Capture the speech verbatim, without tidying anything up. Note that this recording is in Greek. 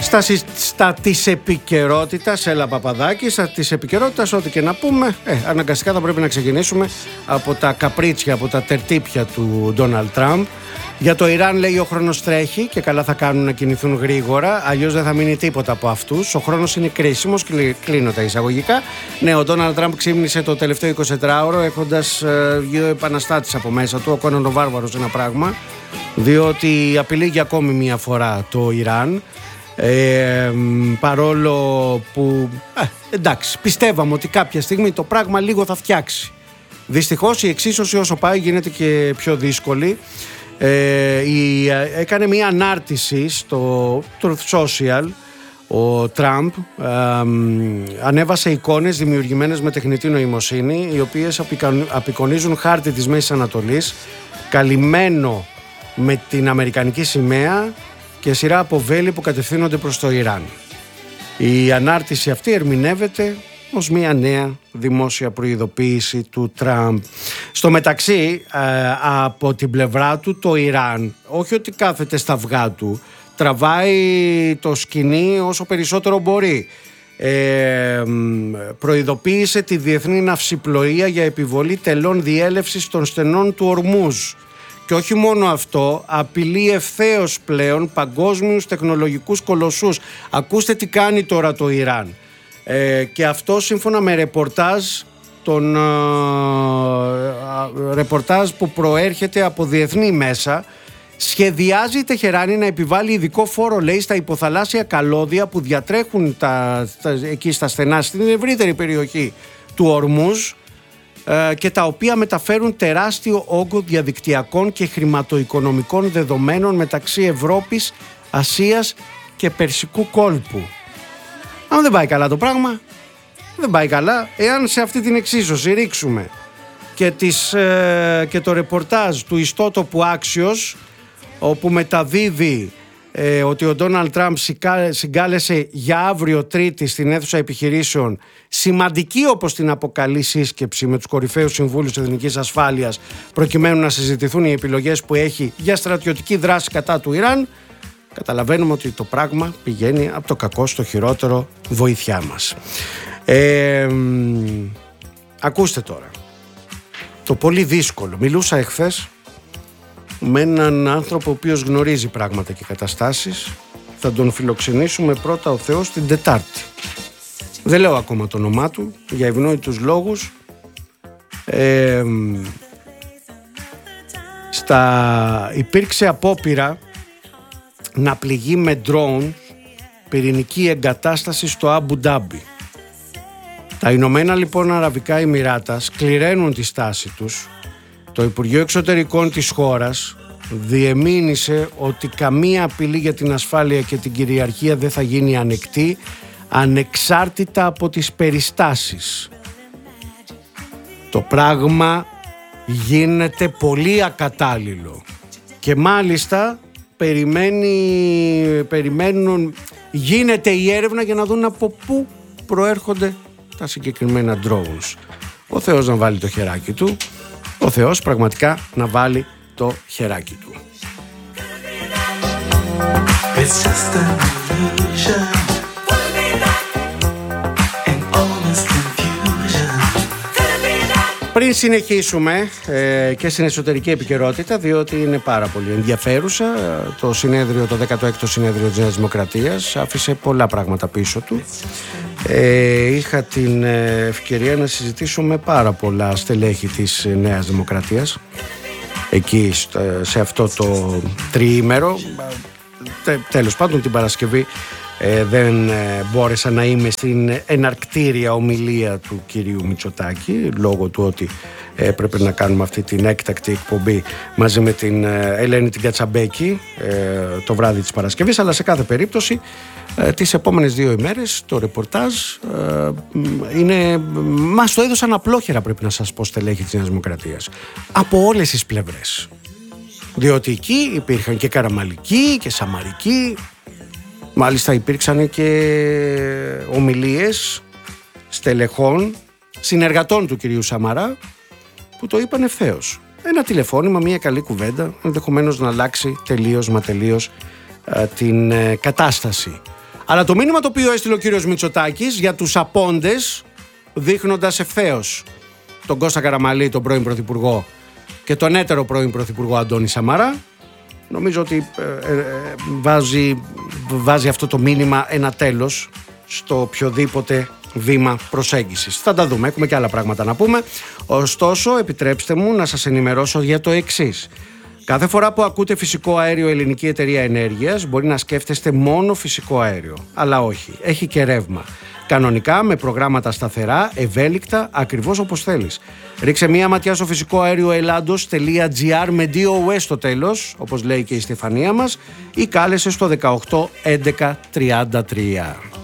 Στα, στα της επικαιρότητας, έλα Παπαδάκη, στα της επικαιρότητας ό,τι και να πούμε, ε, αναγκαστικά θα πρέπει να ξεκινήσουμε από τα καπρίτσια, από τα τερτύπια του Ντόναλντ Τραμπ. Για το Ιράν λέει ο χρόνος τρέχει και καλά θα κάνουν να κινηθούν γρήγορα, αλλιώς δεν θα μείνει τίποτα από αυτούς. Ο χρόνος είναι κρίσιμος, κλείνω τα εισαγωγικά. Ναι, ο Ντόναλντ Τραμπ ξύπνησε το τελευταίο εικοσιτετράωρο έχοντας ε, δύο επαναστάτες από μέσα του, ο Κόναν ο Βάρβαρος ένα πράγμα, διότι απειλεί για ακόμη μία φορά το Ιράν. Ε, παρόλο που ε, εντάξει, πιστεύαμε ότι κάποια στιγμή το πράγμα λίγο θα φτιάξει. Δυστυχώς η εξίσωση όσο πάει γίνεται και πιο δύσκολη. ε, η, έκανε μια ανάρτηση στο Truth Social ο Τραμπ, ε, ανέβασε εικόνες δημιουργημένες με τεχνητή νοημοσύνη, οι οποίες απεικονίζουν χάρτη της Μέσης Ανατολής καλυμμένο με την αμερικανική σημαία και σειρά από βέλη που κατευθύνονται προς το Ιράν. Η ανάρτηση αυτή ερμηνεύεται ως μια νέα δημόσια προειδοποίηση του Τραμπ. Στο μεταξύ, ε, από την πλευρά του το Ιράν, όχι ότι κάθεται στα αυγά του, τραβάει το σκηνή όσο περισσότερο μπορεί. Ε, προειδοποίησε τη διεθνή ναυσιπλοεία για επιβολή τελών διέλευσης των στενών του Ορμούζ. Και όχι μόνο αυτό, απειλεί ευθέως πλέον παγκόσμιους τεχνολογικούς κολοσσούς. Ακούστε τι κάνει τώρα το Ιράν. Ε, και αυτό σύμφωνα με ρεπορτάζ, τον, ε, ρεπορτάζ που προέρχεται από διεθνή μέσα, σχεδιάζει η Τεχεράνη να επιβάλλει ειδικό φόρο, λέει, στα υποθαλάσσια καλώδια που διατρέχουν τα, τα, εκεί στα στενά, στην ευρύτερη περιοχή του Ορμούζ, και τα οποία μεταφέρουν τεράστιο όγκο διαδικτυακών και χρηματοοικονομικών δεδομένων μεταξύ Ευρώπης, Ασίας και Περσικού κόλπου. Αν δεν πάει καλά το πράγμα, δεν πάει καλά. Εάν σε αυτή την εξίσωση ρίξουμε και, τις, και το ρεπορτάζ του ιστότοπου Axios, όπου μεταδίδει ε, ότι ο Ντόναλντ Τραμπ συγκάλεσε για αύριο Τρίτη στην αίθουσα επιχειρήσεων σημαντική, όπως την αποκαλεί, σύσκεψη με τους κορυφαίους συμβούλους εθνικής ασφάλειας προκειμένου να συζητηθούν οι επιλογές που έχει για στρατιωτική δράση κατά του Ιράν, καταλαβαίνουμε ότι το πράγμα πηγαίνει από το κακό στο χειρότερο, βοήθειά μας. Ε, ακούστε τώρα το πολύ δύσκολο. Μιλούσα εχθές με έναν άνθρωπο ο οποίος γνωρίζει πράγματα και καταστάσεις. Θα τον φιλοξενήσουμε πρώτα ο Θεός την Τετάρτη. Δεν λέω ακόμα το όνομά του για ευνόητους λόγους. Ε, στα... Υπήρξε απόπειρα να πληγεί με ντρόουν πυρηνική εγκατάσταση στο Αμπου Ντάμπι. Τα Ηνωμένα λοιπόν Αραβικά Εμιράτα σκληραίνουν τη στάση τους. Το Υπουργείο Εξωτερικών της χώρας διεμήνυσε ότι καμία απειλή για την ασφάλεια και την κυριαρχία δεν θα γίνει ανεκτή, ανεξάρτητα από τις περιστάσεις. Το πράγμα γίνεται πολύ ακατάλληλο και μάλιστα περιμένει, περιμένουν, γίνεται η έρευνα για να δουν από πού προέρχονται τα συγκεκριμένα drones. Ο Θεός να βάλει το χεράκι του, ο Θεός πραγματικά να βάλει το χεράκι του. It's just an illusion. Πριν συνεχίσουμε ε, και στην εσωτερική επικαιρότητα, διότι είναι πάρα πολύ ενδιαφέρουσα, το συνέδριο, το δέκατο έκτο συνέδριο της Νέας Δημοκρατίας άφησε πολλά πράγματα πίσω του. Ε, είχα την ευκαιρία να συζητήσω με πάρα πολλά στελέχη της Νέας Δημοκρατίας εκεί σε αυτό το τριήμερο. Τε, τέλος πάντων την Παρασκευή ε, δεν ε, μπόρεσα να είμαι στην εναρκτήρια ομιλία του κυρίου Μητσοτάκη, λόγω του ότι έπρεπε να κάνουμε αυτή την έκτακτη εκπομπή μαζί με την ε, Ελένη την Κατσαμπέκη ε, το βράδυ της Παρασκευής, αλλά σε κάθε περίπτωση ε, τις επόμενες δύο ημέρες το ρεπορτάζ ε, είναι, μας το έδωσαν απλόχερα, πρέπει να σας πω, στελέχη της Νέας Δημοκρατίας από όλες τις πλευρές. Διότι εκεί υπήρχαν και καραμαλικοί και σαμαρικοί, μάλιστα υπήρξαν και ομιλίες στελεχών, συνεργατών του κυρίου Σαμαρά, που το είπαν ευθέως. Ένα τηλεφώνημα, μια καλή κουβέντα, ενδεχομένως να αλλάξει τελείως μα τελείως α, την ε, κατάσταση. Αλλά το μήνυμα το οποίο έστειλε ο κύριος Μητσοτάκης για τους απόντες, δείχνοντας ευθέως τον Κώστα Καραμανλή, τον πρώην Πρωθυπουργό, και τον έτερο πρώην Πρωθυπουργό Αντώνη Σαμαρά, νομίζω ότι ε, ε, βάζει, βάζει αυτό το μήνυμα ένα τέλος στο οποιοδήποτε βήμα προσέγγισης. Θα τα δούμε, έχουμε και άλλα πράγματα να πούμε. Ωστόσο, επιτρέψτε μου να σας ενημερώσω για το εξής. Κάθε φορά που ακούτε φυσικό αέριο Ελληνική Εταιρεία Ενέργειας, μπορεί να σκέφτεστε μόνο φυσικό αέριο. Αλλά όχι, έχει και ρεύμα. Κανονικά, με προγράμματα σταθερά, ευέλικτα, ακριβώς όπως θέλεις. Ρίξε μία ματιά στο φυσικό αέριο ελλάντος τελεία τζι άρ με ντι ο ες στο τέλος, όπως λέει και η Στεφανία μας, ή κάλεσε στο δεκαοκτώ έντεκα τριάντα τρία.